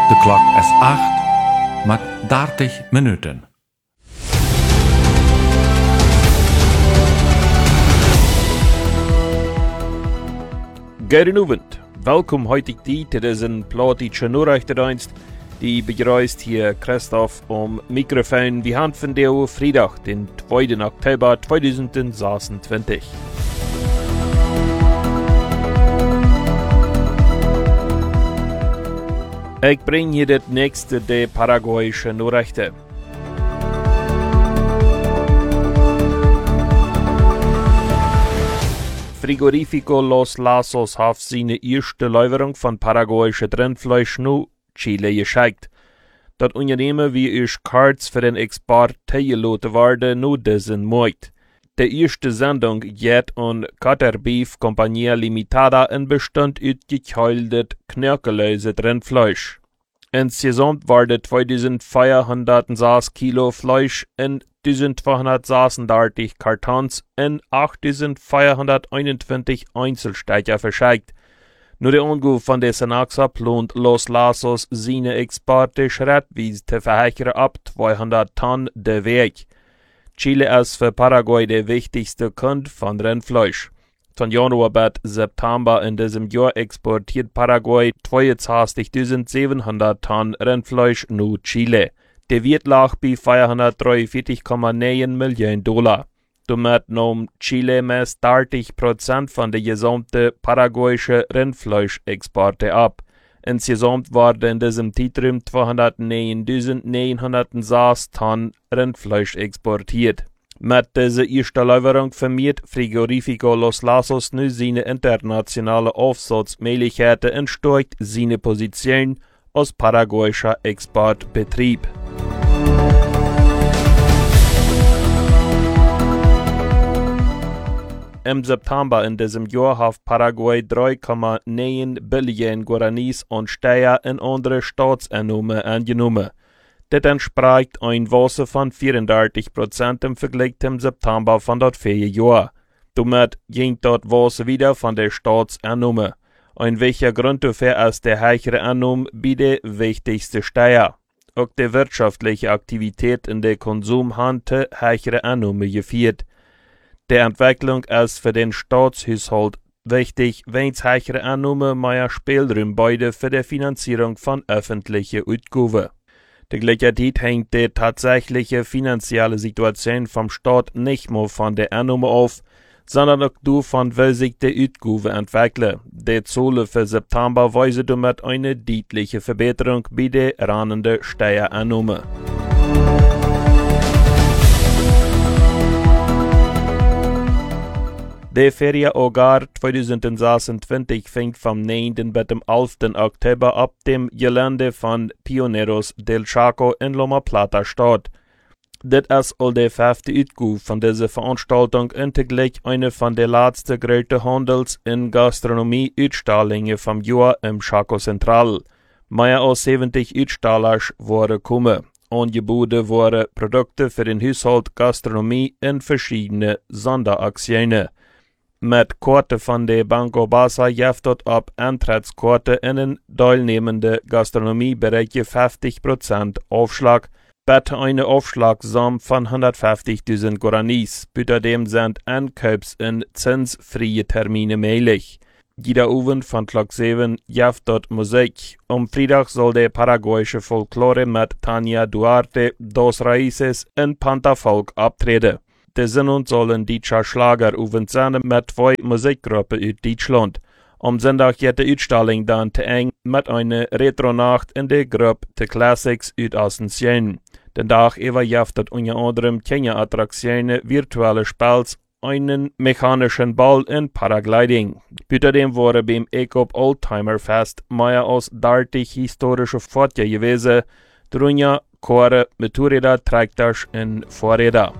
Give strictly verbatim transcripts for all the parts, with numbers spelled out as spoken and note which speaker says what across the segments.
Speaker 1: De klok is acht, met dertig minuten.
Speaker 2: Goedenavond. Welkom heute dit is een platische Nachrichtendienst. Die begrüßt hier Christoph am Mikrofon. Wir haben von der Freitag, den zweiten Oktober zweitausendsechsundzwanzig. Ich bringe hier das nächste der paraguayischen Nachrichten. Frigorifico Los Lazos hat seine erste Lieferung von paraguayischen Rindfleisch nach Chile geschickt. Das Unternehmen wie ich Cards für den Export teilgelassen werden nur diesen Monat. Die erste Sendung geht an Caterbeef Compañía Limitada und bestand aus gekeultet, knöchelöses Rindfleisch. Insgesamt waren zweitausendvierhundertsechs Kilo Fleisch in eintausendzweihundertsechsunddreißig Kartons und achttausendvierhunderteinundzwanzig Einzelstecher verschickt. Nur der Anruf von der Senaxa plant Los Lazos seine Exporte schrittweise zu verhöchern ab zweihundert Tonnen der Weg. Chile ist für Paraguay der wichtigste Kunde von Rindfleisch. Von Januar bis September in diesem Jahr exportiert Paraguay zweiundzwanzigtausendsiebenhundert Tonnen Rindfleisch nach Chile. Der Wert lag bei vierhundertdreiundvierzig Komma neun Millionen Dollar. Damit nahm Chile meist dreißig Prozent von der gesamten paraguayischen Rindfleischexporte ab. Insgesamt waren in diesem Zeitraum zweihundertneuntausendneunhundertsechs Tonnen Rindfleisch exportiert. Mit dieser ersten Lieferung vermehrt Frigorifico Los Lazos nun seine internationale Aufsatzmöglichkeiten und stärkt seine Position als paraguayischer Exportbetrieb. Im September in diesem Jahr hat Paraguay drei Komma neun Billionen Guaranis und Steuer in andere Staatseinnahmen angenommen. Das entspricht ein Wasser von vierunddreißig Prozent im Vergleich zum September von dort vier Jahr. Damit ging dort Wasser wieder von der Staatseinnahme. Ein wichtiger Grund dafür ist der höhere Einnahme bei der wichtigsten Steuer. Auch die wirtschaftliche Aktivität in der Konsum hat zu höhere Einnahme geführt. Die Entwicklung ist für den Staatshaushalt wichtig, wenn es höhere Einnahme mehr Spielraum bietet für die Finanzierung von öffentlichen Ausgaben. Die gleichzeitig hängt die tatsächliche finanzielle Situation vom Staat nicht nur von der Einnahme auf, sondern auch davon, wie sich die Ausgaben entwickeln. Die Zahlen für September weisen damit eine deutliche Verbesserung bei der rannenden Steuereinnahme. Der Ferienjahr zweitausendsechsundzwanzig fängt vom neunten bis dem elften Oktober ab dem Gelände von Pioneros del Chaco in Loma Plata statt. Das ist all der fünfte Ausgabe von dieser Veranstaltung und zugleich eine von der letzten größten Handels- und Gastronomie-Ausstellungen vom Jahr im Chaco Central. Mehr als siebzig Aussteller waren gekommen. Angeboten wurden Produkte für den Haushalt, Gastronomie und verschiedene Sonderaktionen. Mit Karten von der Banco Basa gibt dort ab Eintrittskarten in den teilnehmenden Gastronomiebereichen fünfzig Prozent Aufschlag, bitte eine Aufschlagssumme von hundertfünfzigtausend Guaranis. Außerdem sind Ankaufs- und zinsfreie Termine möglich. Jeder Abend von Tag sieben gibt dort Musik. Am Freitag soll der paraguayische Folklore mit Tania Duarte, Dos Raíces und Pantafolk abtreten. Die Sendung sollen deutscher Schlagerabend sein mit zwei Musikgruppen aus Deutschland. Am Sonntag geht die Ausstellung dann zu eng mit einer Retro-Nacht in der Gruppe The Classics aus Asunción. Den Tag über gibt es unter anderem keine Attraktionen, virtuelle Spiels, einen mechanischen Ball und Paragliding. Außerdem waren beim Ecop Oldtimer Fest mehr als dreißig historische Fahrzeuge gewesen, darunter Chore, Motorräder, Traktor und Fahrräder.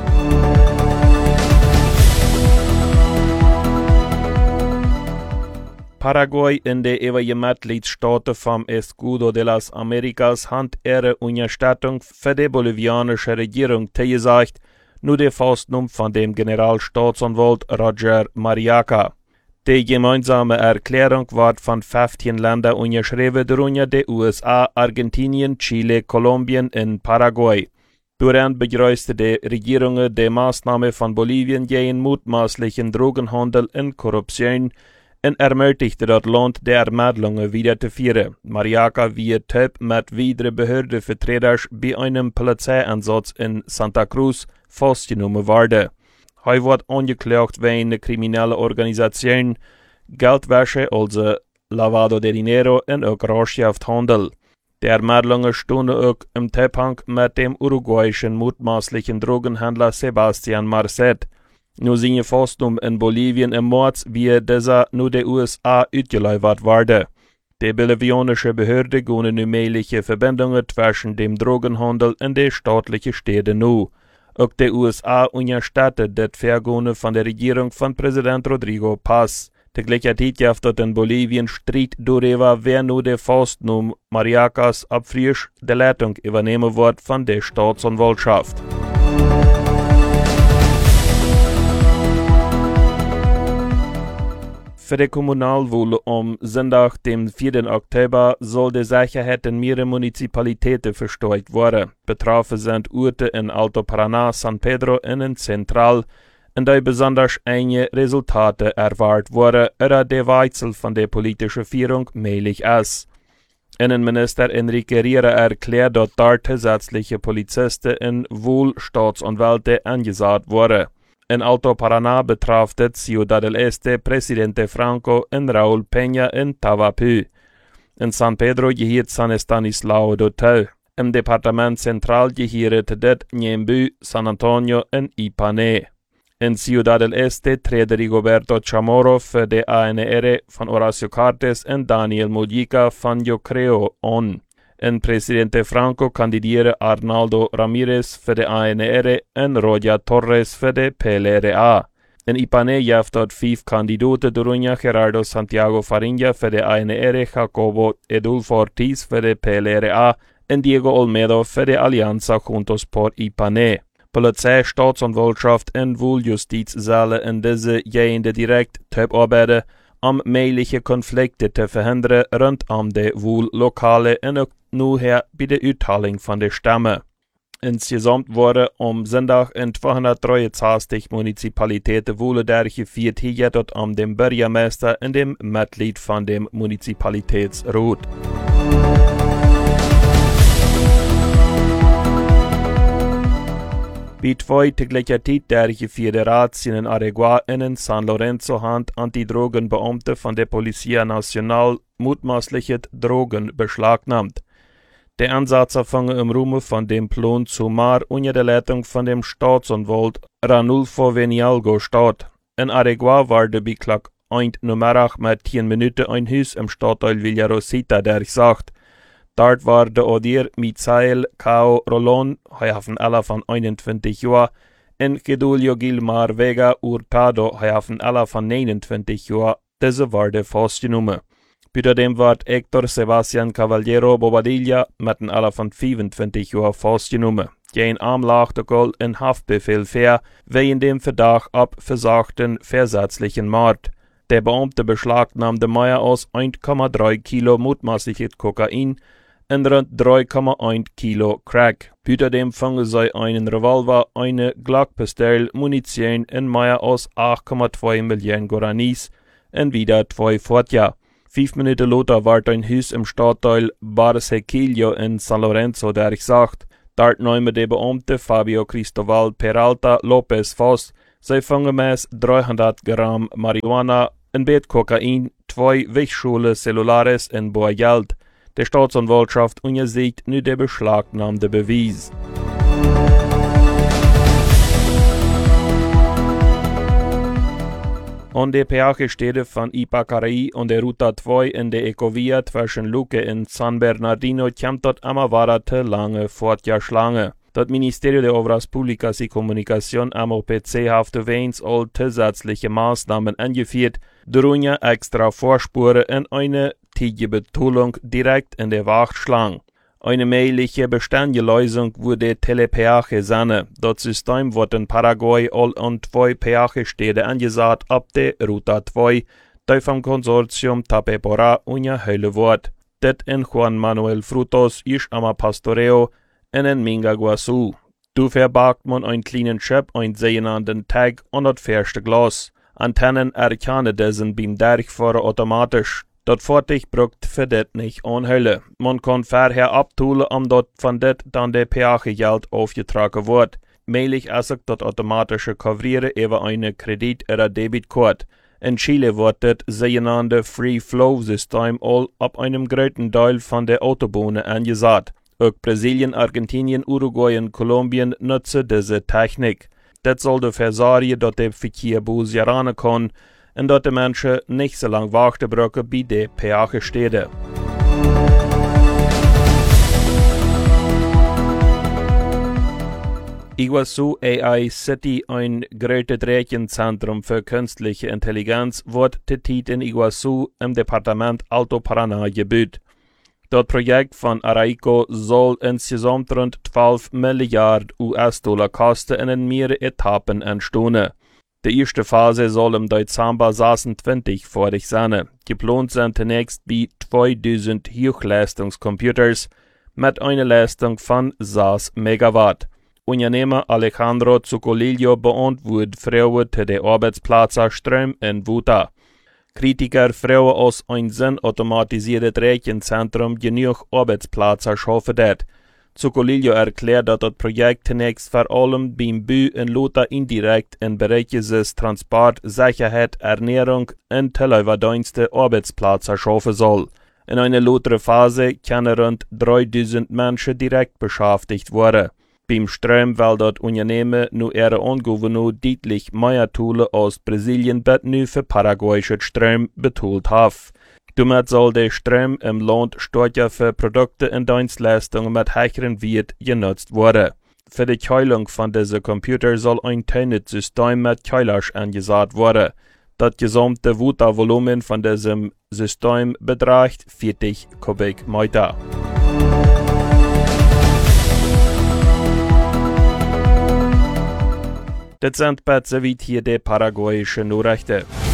Speaker 2: Paraguay in der ewigen Mitgliedstaaten vom Escudo de las Americas hat ihre Unterstützung für die bolivianische Regierung zugesagt, nur der Festnahme von dem Generalstaatsanwalt Roger Mariaca. Die gemeinsame Erklärung wird von fünfzehn Ländern unterschrieben, darunter die U S A, Argentinien, Chile, Kolumbien und Paraguay. Daran begrüßte die Regierung die Maßnahme von Bolivien gegen mutmaßlichen Drogenhandel und Korruption und ermutigte das Land, die Ermittlungen weiterzuführen. Mariaca wird Typ mit weiteren Behördenvertretern bei einem Polizeieinsatz in Santa Cruz festgenommen worden. Er wird angeklagt wegen einer kriminellen Organisation, Geldwäsche, also Lavado de Dinero und auch Rauschgifthandel. Die Ermittlungen stunden auch im Zusammenhang mit dem uruguayischen mutmaßlichen Drogenhändler Sebastian Marcet. Nur seine Festnahme in Bolivien im März wird dieser nur der U S A ausgeliefert worden. Die bolivianische Behörde gehen nun mögliche Verbindungen zwischen dem Drogenhandel und den staatlichen Städten nu. Auch die U S A unterstattet das Vergehen von der Regierung von Präsident Rodrigo Paz. Die gleiche Zeit gibt es in Bolivien Streit darüber, wer nur der Festnahme Mariacas ab frisch die Leitung übernehmen wird von der Staatsanwaltschaft. Für die Kommunalwahl am Sonntag, dem vierten Oktober, soll die Sicherheit in mehreren Municipalitäten verstärkt werden. Betroffen sind Orte in Alto Paraná, San Pedro und in Central, in der besonders enge Resultate erwartet wurden, oder der Wechsel von der politischen Führung möglich ist. Innenminister Enrique Riera erklärt, dass dort zusätzliche Polizisten und Wohlstaatsanwälte angesagt wurden. In Alto Paraná betraf das Ciudad del Este Presidente Franco und Raúl Peña in Tavapú. In San Pedro gehört San Estanislao do Tau. Im Departement Central gehört das Ñemby, San Antonio und Ipané. In Ciudad del Este treten Rigoberto Chamorro für die A N R von Horacio Cartes und Daniel Mujica von Yo Creo an. In Presidente Franco kandidieren Arnaldo Ramirez für die A N R und Rodia Torres für die P L R A. In Ipané gibt es fünf Kandidaten, darunter Gerardo Santiago Farinha für die A N R, Jacobo Edulfo Ortiz für die P L R A und Diego Olmedo für die Alianza Juntos por Ipané. Polizei, Staatsanwaltschaft und Wohljustiz in diese Gegenden direkt zuarbeiten, um mögliche Konflikte zu verhindern rund um die Wohllokale und auch nur bei der Uitteilung von der Stämme. Insgesamt wurden am Sonntag in zweihundertdreiundzwanzig Municipalitäten Wahlen durchgeführt, hier dort um den Bürgermeister und dem Mitglied von dem Municipalitätsrat. Bei zwei täglicher Zeit durchgeführten Razzien in Areguá und in San Lorenzo haben Antidrogenbeamte von der Policía Nacional mutmaßliche Drogen beschlagnahmt. Der Ansatz fangen im Rahmen von dem Plan Sumar unter der Leitung von dem Staatsanwalt Ranulfo Venialgo statt. In Areguá war der Beklag ein Nummerach mit zehn Minuten ein Haus im Stadtteil Villarosita durchsucht. Dort war der Odier Michael Cao Rolón, Hafen Ella von einundzwanzig Jahren, und Gedulio Gilmar Vega Hurtado, Hafen Ella von neunundzwanzig Jahren, diese wurde festgenommen. Außerdem wird Héctor Sebastián Caballero Bobadilla mit einem Alter von fünfundzwanzig Jahren festgenommen. Gegen Anklage in Haftbefehl fair, wegen dem Verdacht ab versagten versetzlichen Mord. Der Beamte beschlagnahmte mehr als eins Komma drei Kilo mutmaßliches Kokain und rund drei Komma eins Kilo Crack. Außerdem fangen sie einen Revolver, eine Glockpistole, Munition und mehr als acht Komma zwei Millionen Guaranis und wieder zwei Fortja. Fünf Minuten später wird ein Haus im Stadtteil Barsequillo in San Lorenzo durchsucht. Dort nehmen die Beamte Fabio Cristobal Peralta Lopez fest. Sie fangen meist dreihundert Gramm Marihuana, ein Bett Kokain, zwei Wichschulen Celulares und Bohrgeld. Die Staatsanwaltschaft untersucht nun der beschlagnahmte Beweis. An der Peaje-Stelle von Ipacaraí und der Ruta zwei in der Ecovia zwischen Luque und San Bernardino kommt dort immer weiter lange Fortjahrschlange. Das Ministerio de Obras Públicas y Comunicación M O P C hat eins all zusätzliche Maßnahmen angeführt, darunter extra Vorspuren und eine tiefere Betullung direkt in der Wachtschlange. Eine mögliche beständige Lösung würde Telepeage sein. Das System wird in Paraguay all an zwei Peagestädte angesagt ab der Ruta zwei, die vom Konsortium Tapepora unja Hölle wordt. Dit in Juan Manuel Frutos ist ama Pastoreo en en Minga Guasu. Du verbagt man ein kleinen Schip ein sogenannten Tag und das erste Glas. Antennen erkennen diesen beim Durchfahren automatisch. Dat Fertig brucht für dit nicht anhüllen. Man kann vorher abtun, um dort von dit dann der Peagegeld aufgetragen wird. Möglich ist auch das automatische Kovrieren über eine Kredit- oder Debitkarte. In Chile wird das sogenannte Free-Flow-System all ab einem großen Teil von der Autobahnen angesagt. Auch Brasilien, Argentinien, Uruguay und Kolumbien nutzen diese Technik. Das soll dafür sorgen, dass der Verkehr besser ran kann und dass die Menschen nicht so lange warten brauchen bei den Peagestellen. Iguazu A I City, ein großes Rechenzentrum für künstliche Intelligenz, wird tätig in Iguazu im Departement Alto Paraná gebaut. Das Projekt von Araico soll insgesamt rund zwölf Milliarden U S-Dollar kosten und in mehreren Etappen entstehen. Die erste Phase soll im Dezember sechsundzwanzig fertig sein. Geplant sind zunächst bei zweitausend Hochleistungscomputers mit einer Leistung von sechs Megawatt. Unternehmer Alejandro Zuccolillo beantwortet Frauen zu den Arbeitsplätzen Strom in Wuta. Kritiker fragen aus ein sinnautomatisiertes Rechenzentrum genug Arbeitsplätze schaffen wird. Zuccolillo erklärt, dass das Projekt zunächst vor allem beim Bau in Luta indirekt in Bereichen des Transport, Sicherheit, Ernährung und Telefondienste Arbeitsplätze schaffen soll. In einer weiteren Phase können rund dreitausend Menschen direkt beschäftigt werden. Beim Strom will das Unternehmen nur ihre Angewöhnung deutlich mehr Tools aus Brasilien bet nu für paraguayische Strom betont haben. Damit soll der Strom im Land stärker für Produkte und Dienstleistungen mit höherem Wert genutzt werden. Für die Kühlung von diesen Computern soll ein Tönnet-System mit Kühlers angesagt werden. Das gesamte Wasservolumen von diesem System beträgt vierzig Kubikmeter. Das sind besser wie hier die paraguayischen Nachrichten.